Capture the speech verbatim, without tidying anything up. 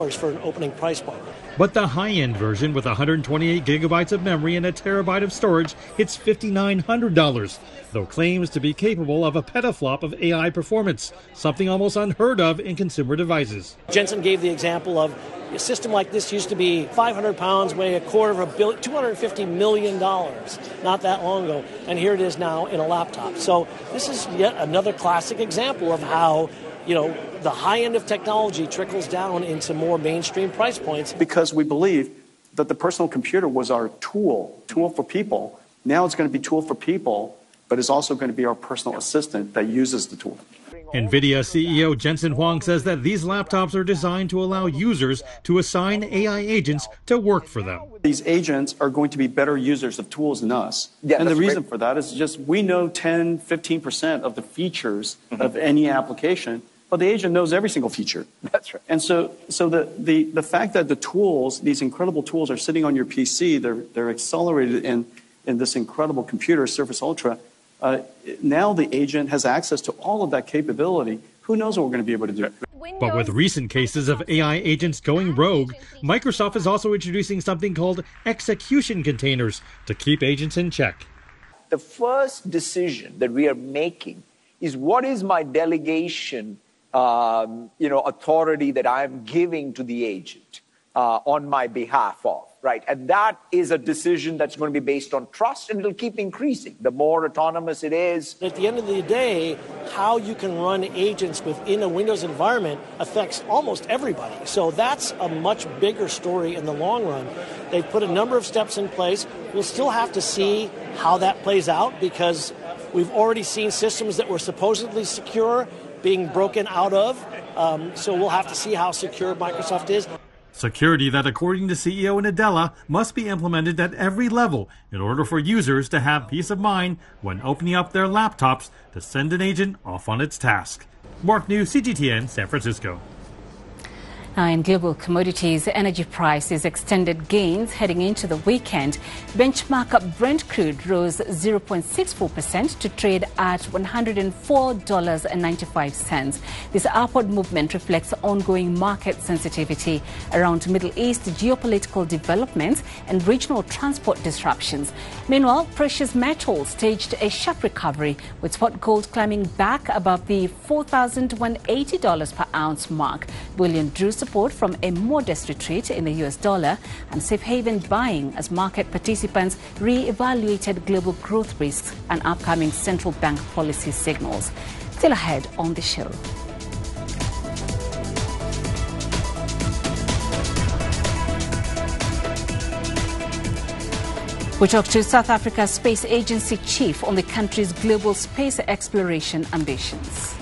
for an opening price point. But the high-end version with one hundred twenty-eight gigabytes of memory and a terabyte of storage hits five thousand nine hundred dollars, though claims to be capable of a petaflop of A I performance, something almost unheard of in consumer devices. Jensen gave the example of a system like this used to be five hundred pounds, weigh a quarter of a billion, two hundred fifty million dollars, not that long ago, and here it is now in a laptop. So this is yet another classic example of how, you know, the high end of technology trickles down into more mainstream price points. Because we believe that the personal computer was our tool, tool for people. Now it's going to be tool for people, but it's also going to be our personal assistant that uses the tool. NVIDIA C E O Jensen Huang says that these laptops are designed to allow users to assign A I agents to work for them. These agents are going to be better users of tools than us. Yeah, and the reason great. for that is just we know ten, fifteen percent of the features mm-hmm. of any application, but the agent knows every single feature. That's right. And so so the, the, the fact that the tools, these incredible tools are sitting on your P C, they're, they're accelerated in, in this incredible computer, Surface Ultra, uh, now the agent has access to all of that capability. Who knows what we're going to be able to do? But with recent cases of A I agents going rogue, Microsoft is also introducing something called execution containers to keep agents in check. The first decision that we are making is what is my delegation um, you know, authority that I'm giving to the agent uh, on my behalf of, right? And that is a decision that's going to be based on trust, and it'll keep increasing. The more autonomous it is. At the end of the day, how you can run agents within a Windows environment affects almost everybody. So that's a much bigger story in the long run. They've put a number of steps in place. We'll still have to see how that plays out, because we've already seen systems that were supposedly secure being broken out of. Um, so we'll have to see how secure Microsoft is. Security that, according to C E O Nadella, must be implemented at every level in order for users to have peace of mind when opening up their laptops to send an agent off on its task. Mark New, C G T N, San Francisco. Now, in global commodities, energy prices extended gains heading into the weekend. Benchmark Brent crude rose zero point six four percent to trade at one hundred four dollars and ninety-five cents. This upward movement reflects ongoing market sensitivity around Middle East geopolitical developments and regional transport disruptions. Meanwhile, precious metals staged a sharp recovery, with spot gold climbing back above the four thousand one hundred eighty dollars per ounce mark. Bullion drew support from a modest retreat in the U S dollar and safe haven buying as market participants re-evaluated global growth risks and upcoming central bank policy signals. Still ahead on the show. We talk to South Africa's space agency chief on the country's global space exploration ambitions.